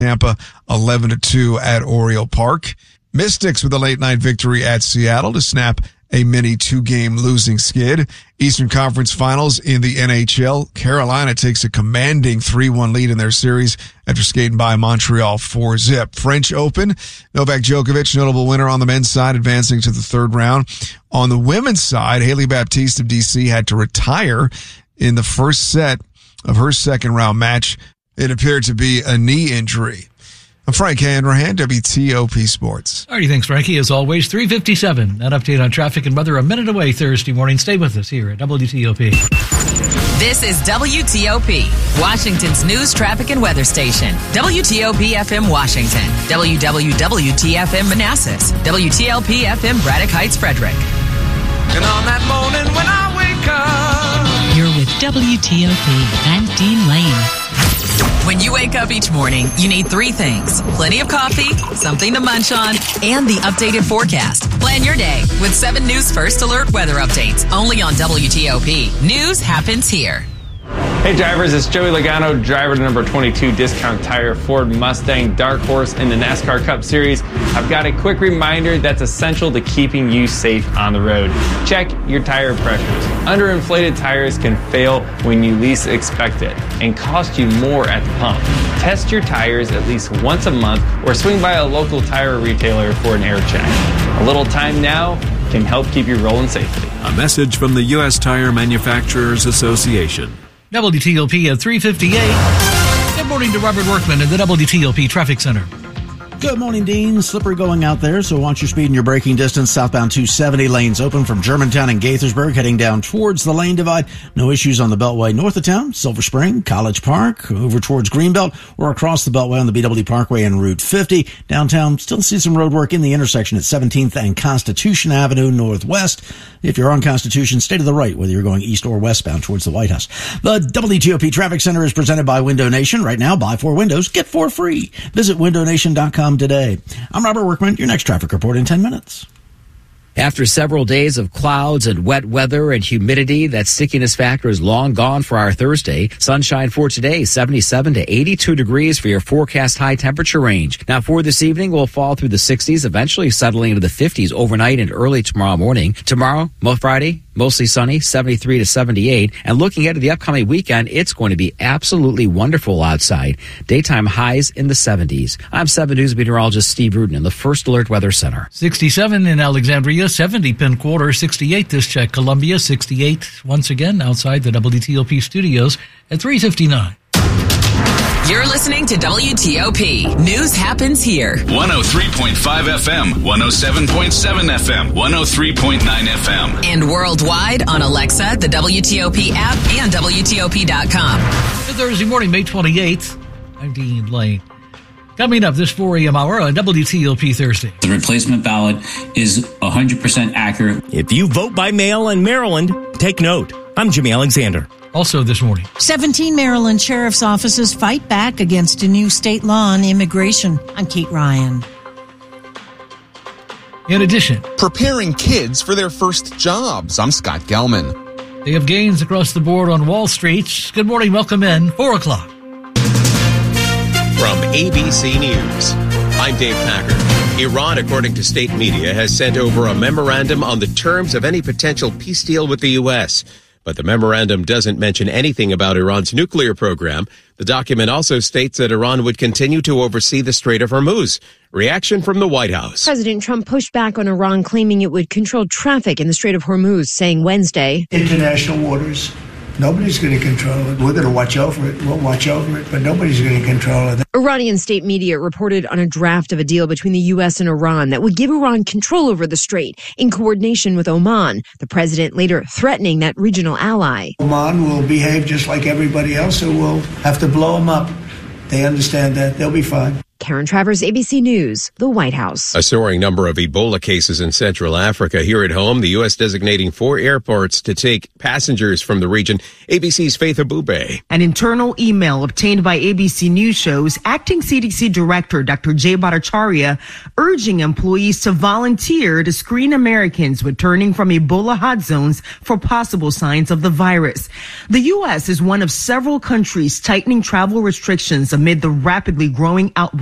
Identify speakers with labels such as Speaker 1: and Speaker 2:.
Speaker 1: Tampa 11-2 at Oriole Park. Mystics with a late-night victory at Seattle to snap a mini 2-game losing skid. Eastern Conference Finals in the NHL. Carolina takes a commanding 3-1 lead in their series after skating by Montreal 4-0. French Open, Novak Djokovic, notable winner on the men's side, advancing to the third round. On the women's side, Haley Baptiste of DC had to retire in the first set of her second round match. It appeared to be a knee injury. I'm Frank Hanrahan, WTOP Sports.
Speaker 2: All right, thanks, Frankie. As always, 3:57. That update on traffic and weather a minute away Thursday morning. Stay with us here at WTOP.
Speaker 3: This is WTOP, Washington's news, traffic, and weather station. WTOP FM Washington, WWWT-FM Manassas, WTLP FM Braddock Heights, Frederick.
Speaker 4: And on that morning when I wake up,
Speaker 5: you're with WTOP and Dean Lane.
Speaker 3: When you wake up each morning, you need 3 things. Plenty of coffee, something to munch on, and the updated forecast. Plan your day with 7 News First Alert weather updates. Only on WTOP. News happens here.
Speaker 6: Hey drivers, it's Joey Logano, driver to number 22 Discount Tire Ford Mustang Dark Horse in the NASCAR Cup Series. I've got a quick reminder that's essential to keeping you safe on the road. Check your tire pressures. Underinflated tires can fail when you least expect it and cost you more at the pump. Test your tires at least once a month or swing by a local tire retailer for an air check. A little time now can help keep you rolling safely.
Speaker 7: A message from the U.S. Tire Manufacturers Association.
Speaker 2: WTOP at 3:58. Good morning to Robert Workman at the WTOP Traffic Center.
Speaker 8: Good morning, Dean. Slippery going out there, so watch your speed and your braking distance. Southbound 270 lanes open from Germantown and Gaithersburg, heading down towards the lane divide. No issues on the Beltway north of town, Silver Spring, College Park, over towards Greenbelt, or across the Beltway on the BW Parkway and Route 50. Downtown, still see some road work in the intersection at 17th and Constitution Avenue Northwest. If you're on Constitution, stay to the right, whether you're going east or westbound towards the White House. The WTOP Traffic Center is presented by Window Nation. Right now, buy 4 windows, get 4 free. Visit windownation.com today. I'm Robert Workman. Your next traffic report in 10 minutes.
Speaker 9: After several days of clouds and wet weather and humidity, that stickiness factor is long gone for our Thursday. Sunshine for today, 77 to 82 degrees for your forecast high temperature range. Now for this evening, we'll fall through the 60s, eventually settling into the 50s overnight and early tomorrow morning. Tomorrow, Friday, mostly sunny, 73 to 78. And looking ahead to the upcoming weekend, it's going to be absolutely wonderful outside. Daytime highs in the 70s. I'm 7 News meteorologist Steve Rudin in the First Alert Weather Center.
Speaker 2: 67 in Alexandria, 70 Penn Quarter, 68 this check, Columbia, 68 once again outside the WTOP studios at 3:59.
Speaker 3: You're listening to WTOP. News happens here.
Speaker 10: 103.5 FM, 107.7 FM, 103.9 FM.
Speaker 3: And worldwide on Alexa, the WTOP app, and WTOP.com.
Speaker 2: Good Thursday morning, May 28th. I'm Dean Lane. Coming up this 4 a.m. hour on WTOP Thursday.
Speaker 11: The replacement ballot is 100% accurate.
Speaker 12: If you vote by mail in Maryland, take note. I'm Jimmy Alexander.
Speaker 2: Also this morning,
Speaker 5: 17 Maryland sheriff's offices fight back against a new state law on immigration. I'm Kate Ryan.
Speaker 2: In addition,
Speaker 13: preparing kids for their first jobs. I'm Scott Gelman.
Speaker 2: They have gains across the board on Wall Street. Good morning. Welcome in. 4 o'clock.
Speaker 14: From ABC News, I'm Dave Packer. Iran, according to state media, has sent over a memorandum on the terms of any potential peace deal with the U.S., but the memorandum doesn't mention anything about Iran's nuclear program. The document also states that Iran would continue to oversee the Strait of Hormuz. Reaction from the White House.
Speaker 15: President Trump pushed back on Iran, claiming it would control traffic in the Strait of Hormuz, saying Wednesday,
Speaker 16: international waters. Nobody's going to control it. We're going to watch over it. We'll watch over it, but nobody's going to control it.
Speaker 15: Iranian state media reported on a draft of a deal between the U.S. and Iran that would give Iran control over the strait in coordination with Oman, the president later threatening that regional ally.
Speaker 16: Oman will behave just like everybody else, so we'll have to blow them up. They understand that. They'll be fine.
Speaker 15: Karen Travers, ABC News, the White House.
Speaker 14: A soaring number of Ebola cases in Central Africa. Here at home, the U.S. designating 4 airports to take passengers from the region. ABC's Faith Abube.
Speaker 17: An internal email obtained by ABC News shows acting CDC Director Dr. Jay Bhattacharya urging employees to volunteer to screen Americans returning from Ebola hot zones for possible signs of the virus. The U.S. is one of several countries tightening travel restrictions amid the rapidly growing outbreak